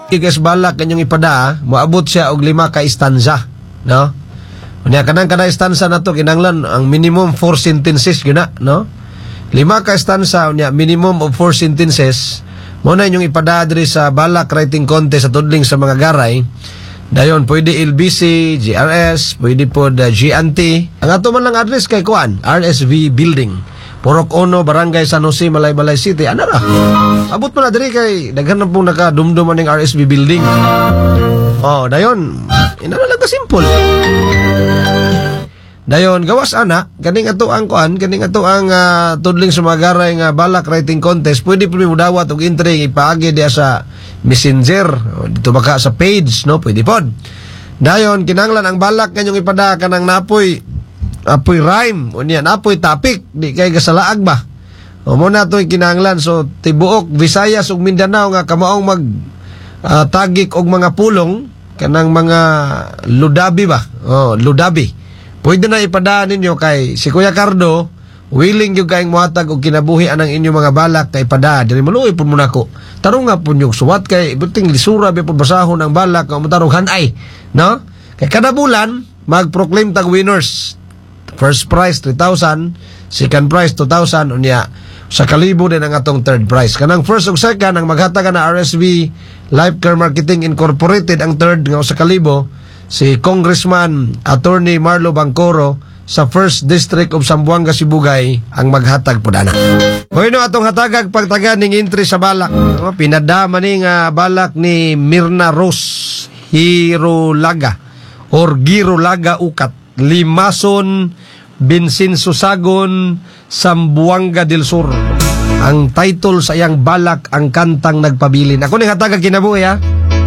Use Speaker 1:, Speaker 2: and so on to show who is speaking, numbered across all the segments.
Speaker 1: Ikas balak kanyang ipada, moabot siya og 5 ka istanza, no? Unya kanang kada istanza nato kinahanglan ang minimum 4 sentences gina, no? 5 ka istanza unya minimum of 4 sentences. Mo na inyong ipada diri sa balak writing contest sa tudling sa mga garay. Dayon pwede LBC, GRS, pwede pod GNT. Ang ato man lang address kay kuan, RSV Building. Purok Ono, Barangay San Jose, Malaybalay City. Ano ra? Abot mo na diri kay daghan na pong nakadumduman ng RSV Building. Oh, dayon. Inana lang ka simple. Dayon, gawas ana, kaning ato ang kuan, kaning ato ang tudling sa mga garay nga balak writing contest, pwede po mo dawat og entry ipaagi diya sa Messenger, o, dito baka sa page, no? Pwede pod. Dayon, kinahanglan ang balak kanyong ipada kanang napoy rhyme, o niya, napoy topic, di kay kasalaag ba? O muna ito'y kinahanglan, so tibuok, Visayas ug Mindanao nga kamaong mag tagik og mga pulong, kanang mga ludabi ba? O, ludabi. Pwede na ipadaan ninyo kay si Kuya Cardo, willing yung kaing muhatag og kinabuhi anang inyong mga balak kay pada. Dili maluoy po muna ko. Tarong nga po yung suwat kay buting lisura be po basahon ang balak nga matarong hanay, no? Kay kada bulan mag-proclaim tag winners. First prize 3,000, second prize 2,000 unya sa kalibo din ang atong third prize. Kanang first ug second ang maghatagan na RSV Life Care Marketing Incorporated, ang third nga sa kalibo si Congressman Attorney Marlo Bangcoro sa First District of Zamboanga, Sibugay ang maghatag po dana. Bueno, atong hatagag pagtaga ning entry sa balak. Pinadama ni nga balak ni Mirna Rose Hirolaga or Girolaga Ukat, Limason, Binsinso Sagon, Zamboanga del Sur. Ang title sa iyang balak, ang kantang nagpabilin. Ako ning hatagag kinabuhi ha.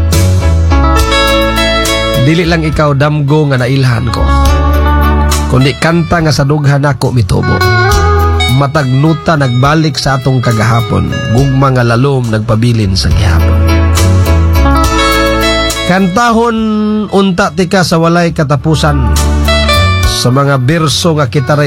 Speaker 1: Dili lang ikaw damgo nga nailhan ko, kundi kanta nga sa dughan ako mitubo. Matagnuta nagbalik sa atong kagahapon, gugma nga lalom nagpabilin sa gihapon. Kantahon unta tika sa walay katapusan, sa mga berso nga kita